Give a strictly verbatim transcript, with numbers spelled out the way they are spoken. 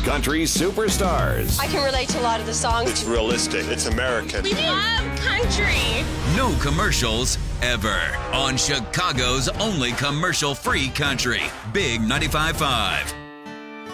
country superstars. I can relate to a lot of the songs. It's realistic. It's American. We love country. No commercials ever on Chicago's only commercial-free country. Big ninety-five point five.